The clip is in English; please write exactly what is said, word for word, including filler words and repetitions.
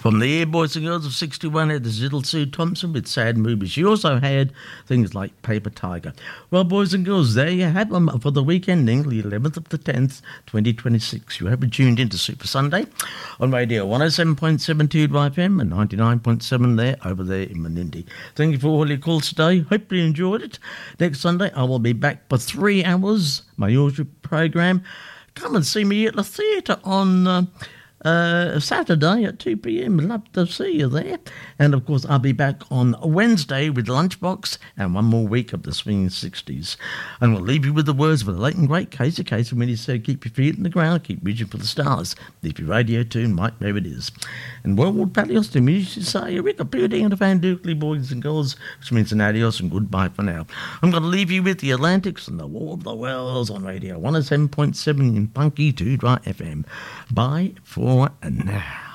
From the Air Boys and Girls of sixty-one had this Little Sue Thompson with Sad Movies. She also had things like Paper Tiger. Well, boys and girls, there you have them for the week ending, the eleventh of the tenth, twenty twenty-six. You have been tuned into Super Sunday on Radio one oh seven point seven two F M and ninety-nine point seven there over there in Menindee. Thank you for all your calls today. Hope you enjoyed it. Next Sunday, I will be back for three hours, my usual program. Come and see me at the theatre on uh, uh, Saturday at two p.m. Love to see you there. And, of course, I'll be back on Wednesday with Lunchbox and one more week of the swinging sixties. And we'll leave you with the words of the late and great Casey Kasem when he said, keep your feet in the ground, keep reaching for the stars. Leave your radio tune right where it is. And Wellwood Palios used to say, Eureka Pudding and a Van Dukely, boys and girls, which means an adios and goodbye for now. I'm going to leave you with the Atlantics and the War of the Worlds on Radio one oh seven point seven in Punky two F M. Bye for now.